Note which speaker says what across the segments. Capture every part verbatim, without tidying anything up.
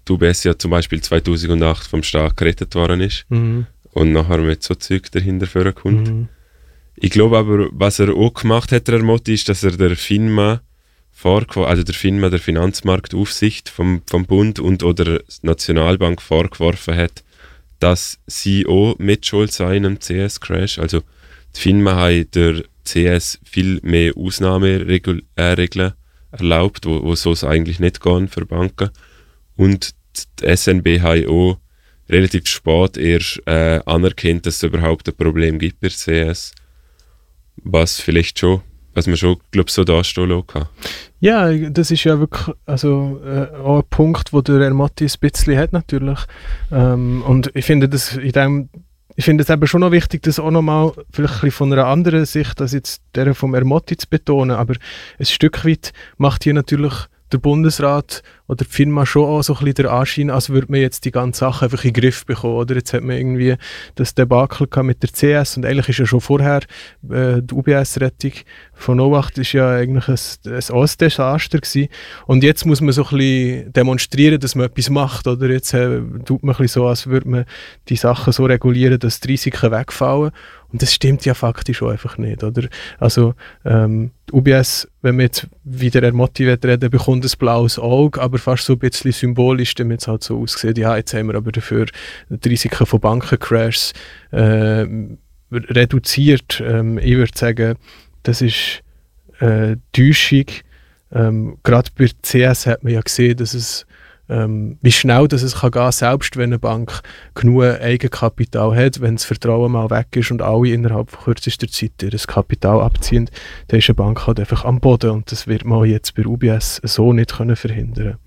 Speaker 1: die U B S ja zum Beispiel zweitausendacht vom Staat gerettet worden ist
Speaker 2: Mhm.
Speaker 1: und nachher mit so Zeug dahinter vorkommt.
Speaker 2: Mhm.
Speaker 1: Ich glaube aber, was er auch gemacht hat, der Ermotti, ist, dass er der FINMA, vorgeworfen, also der FINMA, der Finanzmarktaufsicht vom, vom Bund und oder der Nationalbank vorgeworfen hat, dass sie auch mitschuld seien am C S-Crash. Also die FINMA hat der C S viel mehr Ausnahmeregeln äh, erlaubt, wo, wo so es eigentlich nicht gehen für Banken. Und die S N B hat auch relativ spät erst äh, anerkannt, dass es überhaupt ein Problem gibt bei C S. Was vielleicht schon, was man schon, glaube ich, so darstellen lassen kann.
Speaker 2: Ja, das ist ja wirklich also, äh, auch ein Punkt, wo der Ermotti ein bisschen hat natürlich. Ähm, und ich finde das in dem, ich finde es eben schon noch wichtig, das auch nochmal vielleicht ein bisschen von einer anderen Sicht als jetzt der vom Ermotti zu betonen. Aber ein Stück weit macht hier natürlich der Bundesrat oder die FINMA schon auch so ein bisschen den Anschein, als würde man jetzt die ganze Sache einfach in den Griff bekommen. Oder? Jetzt hat man irgendwie das Debakel gehabt mit der C S und eigentlich ist ja schon vorher äh, die U B S-Rettung von oh acht ist ja eigentlich ein, ein, ein Desaster gewesen. Und jetzt muss man so ein bisschen demonstrieren, dass man etwas macht. Oder? Jetzt äh, tut man ein bisschen so, als würde man die Sachen so regulieren, dass die Risiken wegfallen. Und das stimmt ja faktisch auch einfach nicht. Oder? Also ähm, die U B S, wenn man jetzt wieder Ermotti reden, bekommt ein blaues Auge, aber fast so ein bisschen symbolisch, damit es halt so aussieht, ja, jetzt haben wir aber dafür die Risiken von Bankencrashs äh, reduziert. Ähm, ich würde sagen, das ist äh, Täuschung. Ähm, Gerade bei C S hat man ja gesehen, dass es Ähm, wie schnell dass es kann gehen, selbst wenn eine Bank genug Eigenkapital hat, wenn das Vertrauen mal weg ist und alle innerhalb von kürzester Zeit das Kapital abziehen, dann ist eine Bank halt einfach am Boden und das wird man jetzt bei U B S so nicht können verhindern.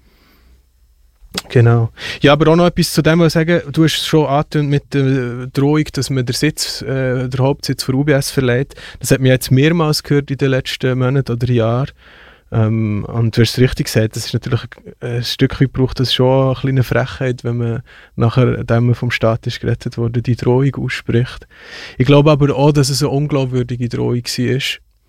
Speaker 2: Genau. Ja, aber auch noch etwas zu dem, was ich sagen, du hast es schon angetönt mit der Drohung, dass man den Sitz, äh, der Hauptsitz für U B S verleiht. Das hat man jetzt mehrmals gehört in den letzten Monaten oder Jahren. Ähm, und du hast es richtig gesagt, das ist natürlich ein Stück weit braucht das schon eine kleine Frechheit, wenn man nachher, dem man vom Staat ist gerettet wurde, die Drohung ausspricht. Ich glaube aber auch, dass es eine unglaubwürdige Drohung war.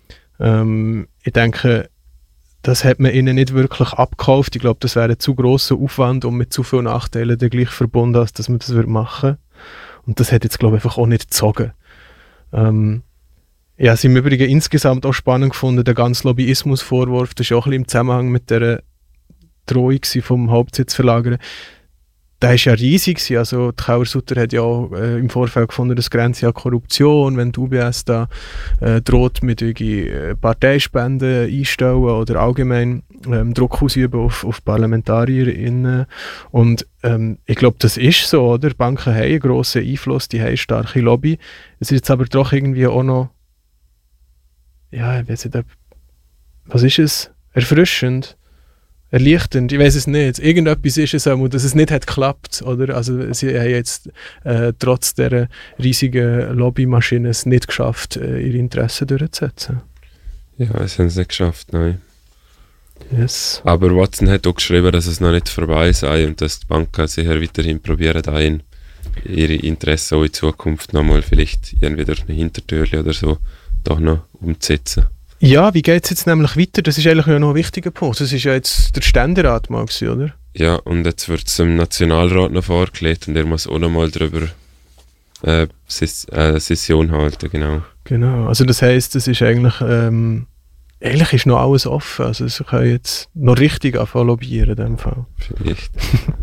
Speaker 2: Ähm, ich denke, das hat man ihnen nicht wirklich abgekauft. Ich glaube, das wäre ein zu grosser Aufwand und mit zu vielen Nachteilen dann gleich verbunden, als dass man das machen würde. Und das hat jetzt, glaube ich, einfach auch nicht gezogen. Ähm, Ja, es ist im Übrigen insgesamt auch spannend gefunden, der ganze Lobbyismusvorwurf, das ist auch ein bisschen im Zusammenhang mit der Drohung vom Hauptsitz verlagern. Der war ja riesig. Also die Kauer-Sutter hat ja auch äh, im Vorfeld gefunden, das grenzt ja Korruption, wenn die U B S da äh, droht mit äh, Parteispenden einstellen oder allgemein ähm, Druck ausüben auf, auf ParlamentarierInnen. Und ähm, ich glaube, das ist so, oder? Banken haben einen grossen Einfluss, die haben eine starke Lobby. Es ist jetzt aber doch irgendwie auch noch ja, ich weiß nicht, was ist es? Erfrischend? Erleichternd? Ich weiß es nicht. Irgendetwas ist es auch, dass es nicht hat geklappt, oder? Also sie haben jetzt äh, trotz dieser riesigen Lobbymaschine es nicht geschafft, äh, ihre Interessen durchzusetzen.
Speaker 1: Ja, es haben es nicht geschafft, nein.
Speaker 2: Yes.
Speaker 1: Aber Watson hat auch geschrieben, dass es noch nicht vorbei sei und dass die Banken sicher weiterhin probieren, ein, ihre Interessen auch in Zukunft nochmal vielleicht irgendwie durch eine Hintertürchen oder so doch noch umzusetzen.
Speaker 2: Ja, wie geht es jetzt nämlich weiter? Das ist eigentlich noch ein wichtiger Punkt. Das ist ja jetzt der Ständerat mal gewesen, oder?
Speaker 1: Ja, und jetzt wird es dem Nationalrat noch vorgelegt und er muss auch noch mal darüber äh, Ses- äh, Session halten, genau.
Speaker 2: Genau, also das heisst, das ist eigentlich ähm, eigentlich ist noch alles offen, also sie können jetzt noch richtig anfangen lobbyieren in dem Fall.
Speaker 1: Vielleicht.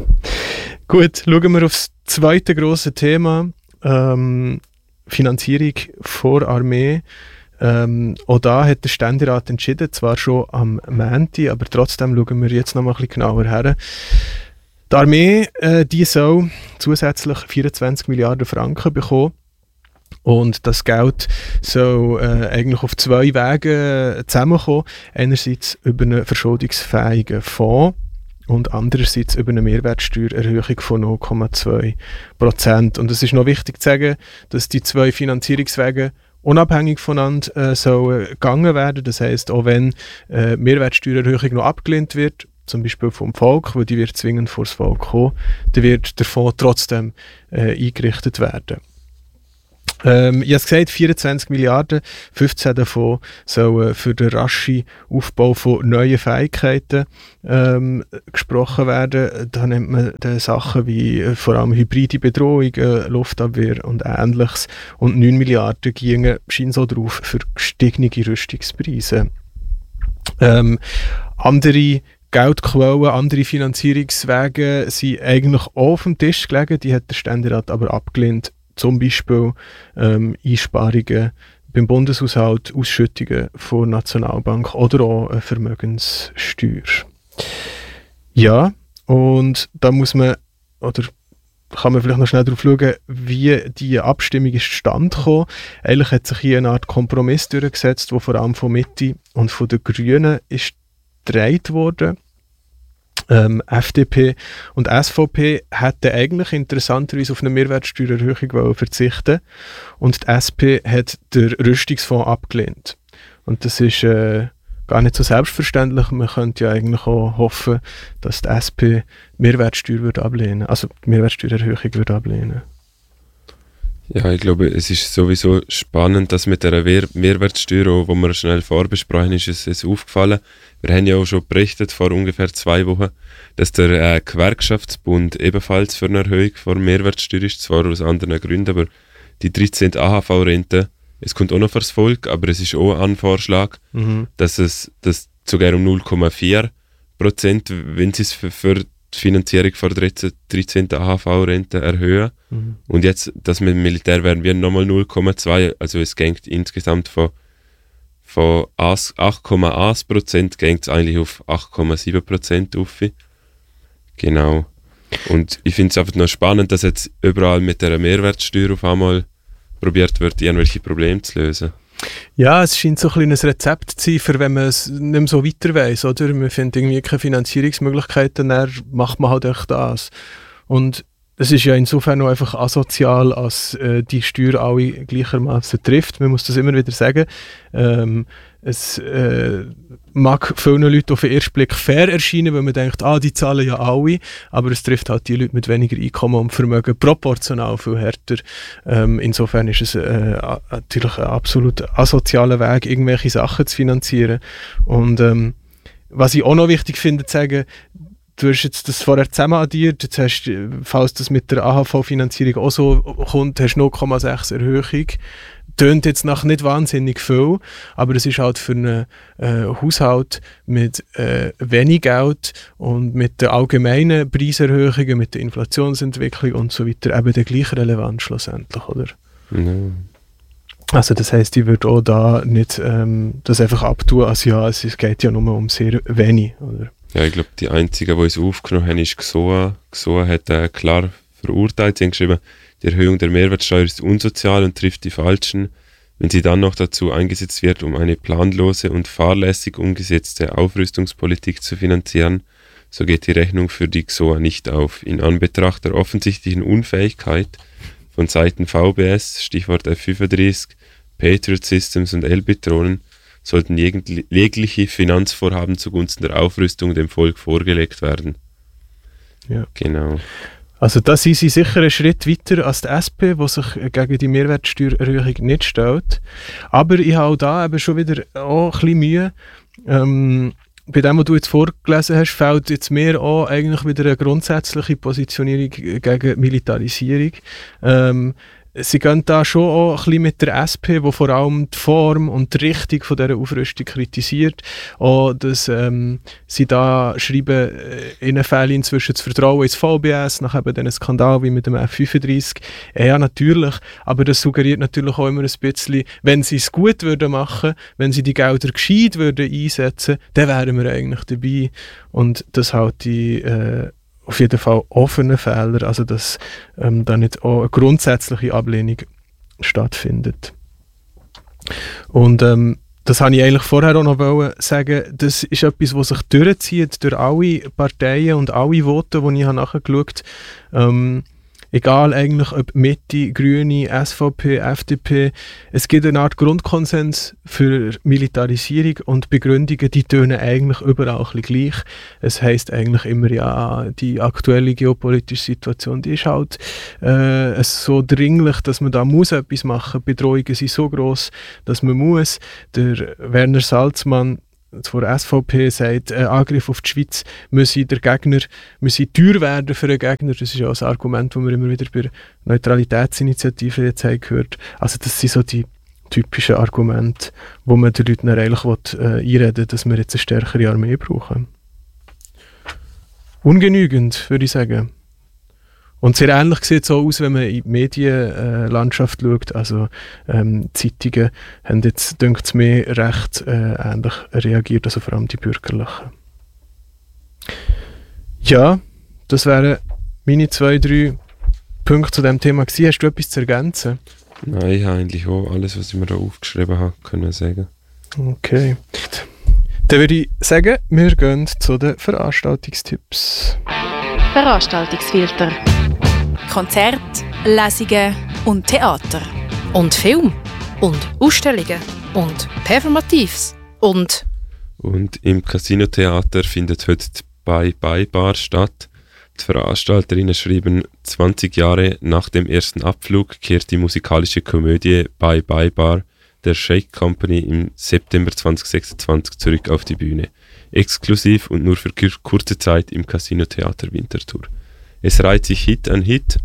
Speaker 2: Gut, schauen wir auf das zweite grosse Thema, ähm, Finanzierung vor Armee. Ähm, auch da hat der Ständerat entschieden, zwar schon am Montag, aber trotzdem schauen wir jetzt noch mal ein bisschen genauer her. Die Armee äh, die soll zusätzlich vierundzwanzig Milliarden Franken bekommen und das Geld soll äh, eigentlich auf zwei Wegen zusammenkommen. Einerseits über einen verschuldungsfähigen Fonds und andererseits über eine Mehrwertsteuererhöhung von null Komma zwei Prozent. Und es ist noch wichtig zu sagen, dass die zwei Finanzierungswege unabhängig voneinander äh, sollen gegangen werden. Das heisst, auch wenn äh, Mehrwertsteuererhöhung noch abgelehnt wird, zum Beispiel vom Volk, weil die wird zwingend vor das Volk kommen, dann wird der Fonds trotzdem äh, eingerichtet werden. Ähm, ich habe gesagt, vierundzwanzig Milliarden, fünfzehn davon sollen für den raschen Aufbau von neuen Fähigkeiten ähm, gesprochen werden. Da nennt man dann Sachen wie äh, vor allem hybride Bedrohungen, Luftabwehr und Ähnliches. Und neun Milliarden gingen scheint so drauf für gestiegene Rüstungspreise. Ähm, andere Geldquellen, andere Finanzierungswege sind eigentlich auch auf dem Tisch gelegen, die hat der Ständerat aber abgelehnt. Zum Beispiel ähm, Einsparungen beim Bundeshaushalt, Ausschüttungen von der Nationalbank oder auch eine Vermögenssteuer. Ja, und da muss man, oder kann man vielleicht noch schnell darauf schauen, wie die Abstimmung ist zustande gekommen. Eigentlich hat sich hier eine Art Kompromiss durchgesetzt, der vor allem von Mitte und von den Grünen ist gedreht worden. Ähm, F D P und S V P hätten eigentlich interessanterweise auf eine Mehrwertsteuererhöhung verzichten und die S P hat den Rüstungsfonds abgelehnt. Und das ist äh, gar nicht so selbstverständlich. Man könnte ja eigentlich auch hoffen, dass die S P die Mehrwertsteuer würde ablehnen, also die Mehrwertsteuererhöhung würde ablehnen.
Speaker 1: Ja, ich glaube, es ist sowieso spannend, dass mit der Wehr- Mehrwertsteuer, die wir schnell vorbesprochen, ist es, es aufgefallen. Wir haben ja auch schon berichtet vor ungefähr zwei Wochen, dass der äh, Gewerkschaftsbund ebenfalls für eine Erhöhung von Mehrwertsteuer ist, zwar aus anderen Gründen, aber die dreizehnte A H V-Rente, es kommt auch noch fürs Volk, aber es ist auch ein Vorschlag, mhm. dass es dass sogar um null Komma vier Prozent, wenn sie es für, für die Finanzierung von der dreizehnten A H V-Rente erhöhen. Mhm. Und jetzt, das mit dem Militär wären wir nochmal null Komma zwei, also es geht insgesamt von, von acht Komma eins Prozent geht es eigentlich auf acht Komma sieben Prozent auf. Genau. Und ich finde es einfach noch spannend, dass jetzt überall mit der Mehrwertsteuer auf einmal probiert wird, irgendwelche Probleme zu lösen.
Speaker 2: Ja, es scheint so ein kleines Rezept zu sein, für wenn man es nicht mehr so weiter weiss, oder? Man findet irgendwie keine Finanzierungsmöglichkeiten, dann macht man halt echt das. Und es ist ja insofern auch einfach asozial, als äh, die Steuer alle gleichermaßen trifft. Man muss das immer wieder sagen. Ähm, es äh, mag vielen Leuten auf den ersten Blick fair erscheinen, weil man denkt, ah, die zahlen ja alle, aber es trifft halt die Leute mit weniger Einkommen und Vermögen proportional viel härter. Ähm, insofern ist es äh, natürlich ein absolut asozialer Weg, irgendwelche Sachen zu finanzieren. Und ähm, was ich auch noch wichtig finde zu sagen, du hast jetzt das vorher zusammen addiert, jetzt hast, falls das mit der A H V-Finanzierung auch so kommt, hast du null Komma sechs Erhöhung. Tönt jetzt nach nicht wahnsinnig viel, aber es ist halt für einen äh, Haushalt mit äh, wenig Geld und mit den allgemeinen Preiserhöhungen, mit der Inflationsentwicklung und so weiter eben der gleich relevant schlussendlich, oder?
Speaker 1: No.
Speaker 2: Also das heisst, ich würde auch da nicht ähm, das einfach abtun, als ja, es geht ja nur um sehr wenig, oder?
Speaker 1: Ja, ich glaube, die einzige, die es aufgenommen haben, ist G S O A. G S O A hat äh, klar verurteilt. Sie haben geschrieben, die Erhöhung der Mehrwertsteuer ist unsozial und trifft die Falschen, wenn sie dann noch dazu eingesetzt wird, um eine planlose und fahrlässig umgesetzte Aufrüstungspolitik zu finanzieren, so geht die Rechnung für die G S O A nicht auf. In Anbetracht der offensichtlichen Unfähigkeit von Seiten V B S, Stichwort F fünfunddreißig, Patriot Systems und Elbit-Drohnen, sollten jegliche Finanzvorhaben zugunsten der Aufrüstung dem Volk vorgelegt werden.
Speaker 2: Ja.
Speaker 1: Genau.
Speaker 2: Also da sind sie sicher einen Schritt weiter als die S P, die sich gegen die Mehrwertsteuererhöhung nicht stellt. Aber ich habe auch da eben schon wieder auch ein bisschen Mühe. Ähm, bei dem, was du jetzt vorgelesen hast, fehlt jetzt mir auch eigentlich wieder eine grundsätzliche Positionierung gegen Militarisierung. Ähm, Sie gehen da schon auch ein bisschen mit der S P, die vor allem die Form und die Richtung von dieser Aufrüstung kritisiert. Auch, dass ähm, sie da schreiben, äh, ihnen fehlt inzwischen das Vertrauen ins V B S, nach eben diesen Skandal wie mit dem F fünfunddreißig. Ja, natürlich, aber das suggeriert natürlich auch immer ein bisschen, wenn sie es gut würden machen, wenn sie die Gelder gescheit würden einsetzen, dann wären wir eigentlich dabei. Und das halte ich äh, auf jeden Fall offene Fehler, also dass ähm, da nicht auch eine grundsätzliche Ablehnung stattfindet. Und ähm, das habe ich eigentlich vorher auch noch wollen sagen, das ist etwas, was sich durchzieht durch alle Parteien und alle Voten, die ich habe nachgeschaut habe. Ähm, egal eigentlich ob Mitte, Grüne, S V P, F D P, es gibt eine Art Grundkonsens für Militarisierung und Begründungen, die tönen eigentlich überall ein bisschen gleich. Es heisst eigentlich immer, ja, die aktuelle geopolitische Situation, die ist halt äh, so dringlich, dass man da muss etwas machen. Bedrohungen sind so gross, dass man muss. Der Werner Salzmann von der S V P sagt, ein Angriff auf die Schweiz müsse der Gegner müsse teuer werden für den Gegner. Das ist ja auch ein Argument, das wir immer wieder bei der Neutralitätsinitiative jetzt haben gehört. Also das sind so die typischen Argumente, wo man den Leuten eigentlich will, äh, einreden will, dass wir jetzt eine stärkere Armee brauchen. Ungenügend, würde ich sagen. Und sehr ähnlich sieht es auch aus, wenn man in die Medienlandschaft äh, schaut. Also ähm, Zeitungen haben jetzt, denkt es mir, recht äh, ähnlich reagiert, also vor allem die Bürgerlichen. Ja, das wären meine zwei, drei Punkte zu diesem Thema gewesen. Hast du etwas zu ergänzen?
Speaker 1: Nein, ich habe eigentlich auch alles, was ich mir da aufgeschrieben habe, können sagen.
Speaker 2: Okay. Dann würde ich sagen, wir gehen zu den Veranstaltungstipps.
Speaker 3: Veranstaltungsfilter. Konzerte, Lesungen und Theater.
Speaker 4: Und Film. Und Ausstellungen. Und Performatives. Und...
Speaker 1: Und im Casino-Theater findet heute die Bye-Bye-Bar statt. Die Veranstalterinnen schrieben, zwanzig Jahre nach dem ersten Abflug kehrt die musikalische Komödie Bye-Bye-Bar der Shake Company im September zweitausendsechsundzwanzig zurück auf die Bühne. Exklusiv und nur für kurze Zeit im Casino-Theater Winterthur. Es reiht sich Hit an Hit,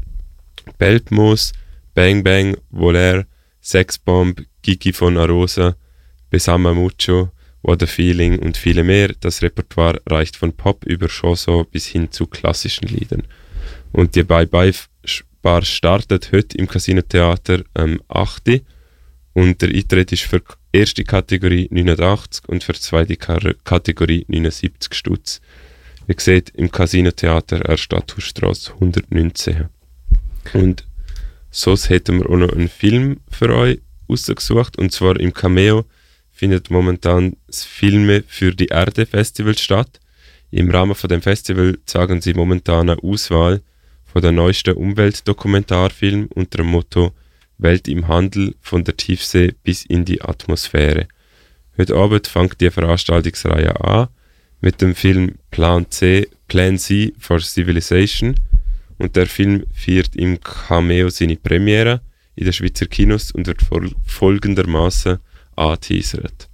Speaker 1: Beltmoos, Bang Bang, Volaire, Sexbomb, Gigi von Arosa, Besama Mucho, What a Feeling und viele mehr. Das Repertoire reicht von Pop über Chanson bis hin zu klassischen Liedern. Und die Bye-Bye-Bar startet heute im Casino-Theater am achten und der Eintritt ist für die erste Kategorie neunundachtzig und für die zweite Kategorie neunundsiebzig Stutz. Wie gesagt, im Casino-Theater an der Stadthausstrasse hundertneunzehn. Und sonst hätten wir auch noch einen Film für euch ausgesucht, und zwar im Cameo findet momentan das Filme für die Erde Festival statt. Im Rahmen von dem Festival zeigen sie momentan eine Auswahl von der neuesten Umweltdokumentarfilm unter dem Motto Welt im Handel von der Tiefsee bis in die Atmosphäre. Heute Abend fängt die Veranstaltungsreihe an mit dem Film Plan C, Plan C for Civilization, und der Film feiert im Cameo seine Premiere in den Schweizer Kinos und wird fol- folgendermaßen angeteasert.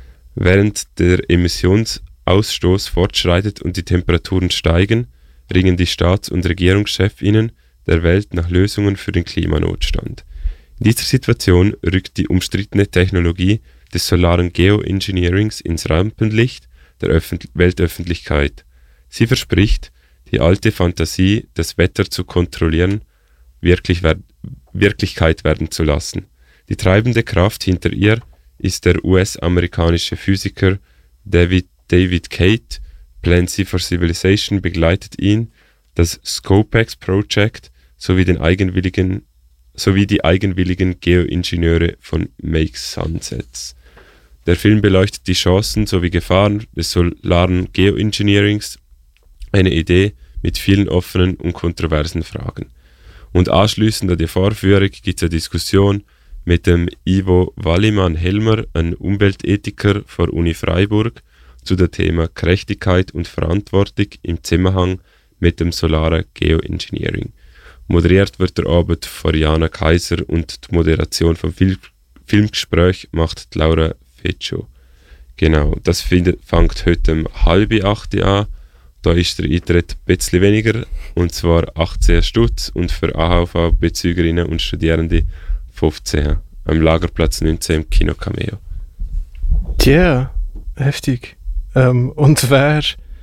Speaker 1: Während der Emissionsausstoß fortschreitet und die Temperaturen steigen, ringen die Staats- und Regierungschefinnen der Welt nach Lösungen für den Klimanotstand. In dieser Situation rückt die umstrittene Technologie des solaren Geoengineerings ins Rampenlicht der Öffentlich- Weltöffentlichkeit. Sie verspricht, die alte Fantasie, das Wetter zu kontrollieren, wirklich wer- Wirklichkeit werden zu lassen. Die treibende Kraft hinter ihr ist der U S-amerikanische Physiker David, David Kate. Plan C for Civilization begleitet ihn, das Scopex Project sowie, den eigenwilligen, sowie die eigenwilligen Geoingenieure von Make Sunsets. Der Film beleuchtet die Chancen sowie Gefahren des solaren Geoengineerings, eine Idee mit vielen offenen und kontroversen Fragen. Und anschließend an die Vorführung gibt es eine Diskussion mit dem Ivo Wallimann-Helmer, einem Umweltethiker von Uni Freiburg, zu dem Thema Gerechtigkeit und Verantwortung im Zusammenhang mit dem solaren Geoengineering. Moderiert wird der Abend von Jana Kaiser und die Moderation vom Fil- Filmgespräch macht die Laura Feccio. Genau, das findet, fängt heute um halb acht an. Da ist der Eintritt ein bisschen weniger, und zwar achtzehn Stutz, und für A H V-Bezügerinnen und Studierende fünfzehn. Am Lagerplatz neunzehn im Kino Cameo.
Speaker 2: Ja, yeah, heftig. Ähm, und wer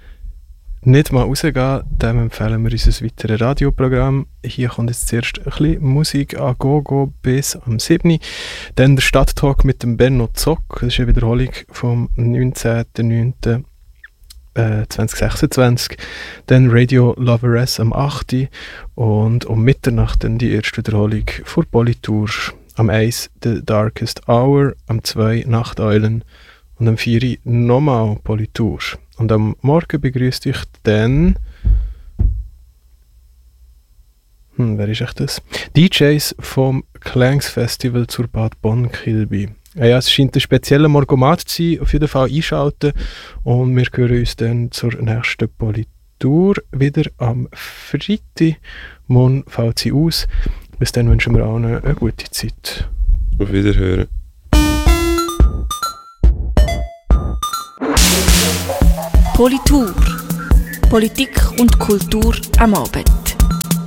Speaker 2: nicht mal rausgehen, dem empfehlen wir unser weiteres Radioprogramm. Hier kommt jetzt zuerst ein bisschen Musik an Gogo bis am siebten Dann der Stadttalk mit dem Benno Zock. Das ist eine Wiederholung vom neunzehnten neunten zweitausendsechsundzwanzig. Dann Radio Loveress am achten und um Mitternacht dann die erste Wiederholung vor Politour. Am eins The Darkest Hour, am zwei Nachteulen und am vier nochmal Politour. Und am Morgen begrüßt ich dann Hm, wer ist echt das? D Js vom Clangs Festival zur Bad Bonn-Kilby. Ja, es scheint ein spezieller Morgomat zu sein, auf jeden Fall einschalten. Und wir hören uns dann zur nächsten Politur wieder am Freitag. Morgen fällt sie aus. Bis dann wünschen wir allen eine gute Zeit.
Speaker 1: Auf Wiederhören.
Speaker 3: Politur. Politik und Kultur am Abend.